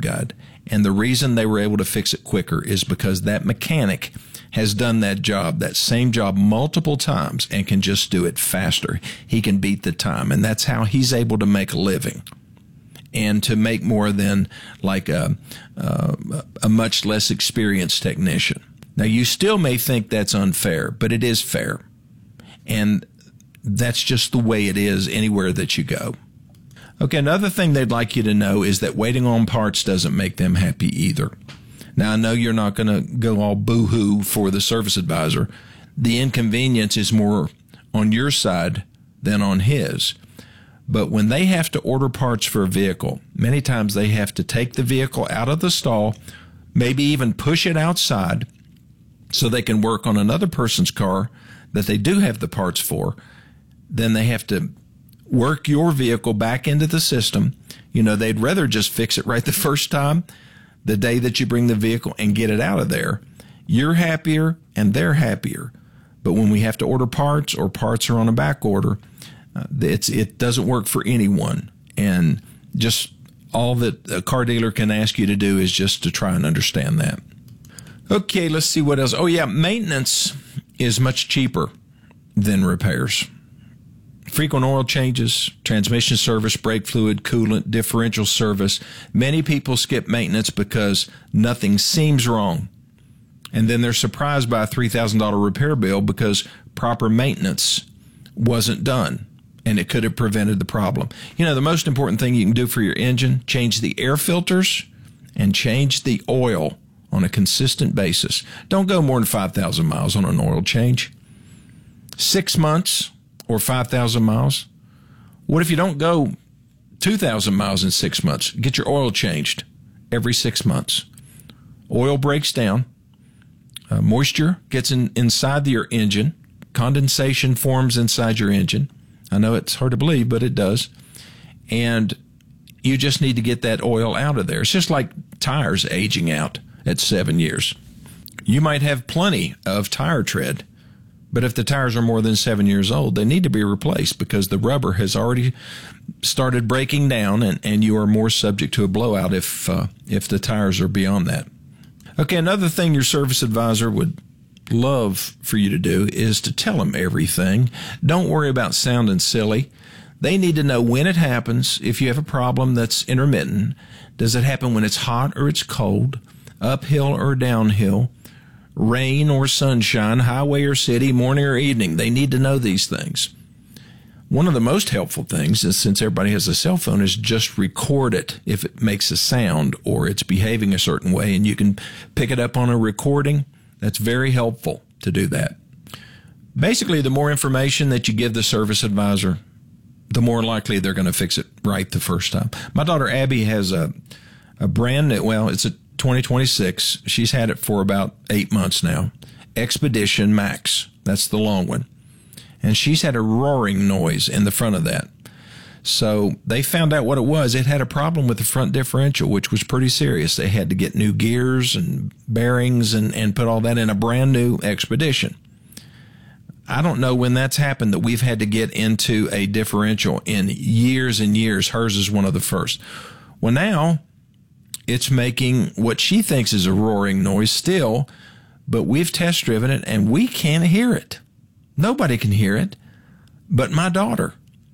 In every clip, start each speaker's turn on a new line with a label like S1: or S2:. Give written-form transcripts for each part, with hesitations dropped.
S1: guide. And the reason they were able to fix it quicker is because that mechanic has done that job, that same job multiple times, and can just do it faster. He can beat the time, and that's how he's able to make a living and to make more than like a much less experienced technician. Now, you still may think that's unfair, but it is fair. And that's just the way it is anywhere that you go. Okay, another thing they'd like you to know is that waiting on parts doesn't make them happy either. Now, I know you're not going to go all boo-hoo for the service advisor. The inconvenience is more on your side than on his. But when they have to order parts for a vehicle, many times they have to take the vehicle out of the stall, maybe even push it outside so they can work on another person's car that they do have the parts for. Then they have to work your vehicle back into the system. You know, they'd rather just fix it right the first time, the day that you bring the vehicle, and get it out of there. You're happier and they're happier. But when we have to order parts or parts are on a back order, it doesn't work for anyone. And just all that a car dealer can ask you to do is just to try and understand that. Okay, let's see what else. Oh, yeah, maintenance is much cheaper than repairs. Frequent oil changes, transmission service, brake fluid, coolant, differential service. Many people skip maintenance because nothing seems wrong. And then they're surprised by a $3,000 repair bill because proper maintenance wasn't done, and it could have prevented the problem. You know, the most important thing you can do for your engine, change the air filters and change the oil on a consistent basis. Don't go more than 5,000 miles on an oil change. 6 months or 5,000 miles. What if you don't go 2,000 miles in 6 months? Get your oil changed every 6 months. Oil breaks down. Moisture gets inside your engine. Condensation forms inside your engine. I know it's hard to believe, but it does. And you just need to get that oil out of there. It's just like tires aging out at 7 years. You might have plenty of tire tread, but if the tires are more than 7 years old, they need to be replaced because the rubber has already started breaking down, and you are more subject to a blowout if the tires are beyond that. Okay, another thing your service advisor would love for you to do is to tell them everything. Don't worry about sounding silly. They need to know when it happens. If you have a problem that's intermittent, does it happen when it's hot or it's cold, uphill or downhill, rain or sunshine, highway or city, morning or evening? They need to know these things. One of the most helpful things is, since everybody has a cell phone, is just record it if it makes a sound or it's behaving a certain way, and you can pick it up on a recording. That's very helpful to do that. Basically, the more information that you give the service advisor, the more likely they're going to fix it right the first time. My daughter Abby has a brand new, well, it's a 2026. She's had it for about 8 months now. Expedition Max. That's the long one. And she's had a roaring noise in the front of that. So they found out what it was. It had a problem with the front differential, which was pretty serious. They had to get new gears and bearings and put all that in a brand new Expedition. I don't know when that's happened that we've had to get into a differential in years and years. Hers is one of the first. Well, now it's making what she thinks is a roaring noise still, but we've test driven it and we can't hear it. Nobody can hear it but my daughter.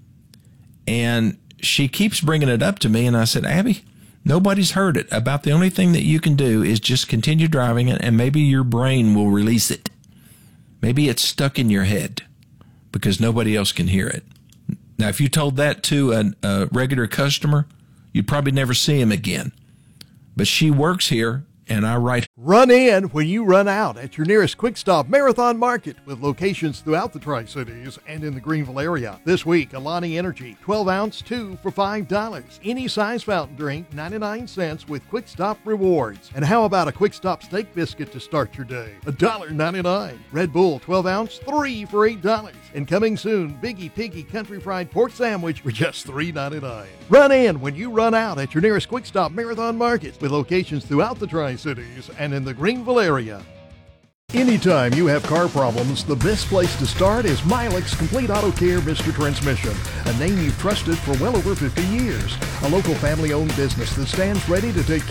S1: And she keeps bringing it up to me, and I said, Abby, nobody's heard it. About the only thing that you can do is just continue driving it, and maybe your brain will release it. Maybe it's stuck in your head because nobody else can hear it. Now, if you told that to a regular customer, you'd probably never see him again. But she works here, and I write.
S2: Run in when you run out at your nearest Quick Stop Marathon Market, with locations throughout the Tri-Cities and in the Greenville area. This week, Alani Energy, 12-ounce, 2 for $5. Any size fountain drink, 99 cents with Quick Stop rewards. And how about a Quick Stop steak biscuit to start your day? $1.99. Red Bull, 12-ounce, 3 for $8. And coming soon, Biggie Piggy Country Fried Pork Sandwich for just $3.99. Run in when you run out at your nearest Quick Stop Marathon Market, with locations throughout the Tri-Cities and in the Greenville area. Anytime you have car problems, the best place to start is Milex Complete Auto Care Mr. Transmission, a name you've trusted for well over 50 years. A local family-owned business that stands ready to take